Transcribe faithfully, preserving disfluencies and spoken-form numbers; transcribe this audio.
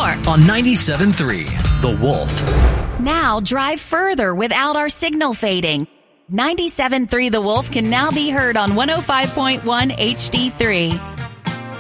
more on ninety-seven point three The Wolf. Now drive further without our signal fading. ninety-seven point three The Wolf can now be heard on one oh five point one H D three.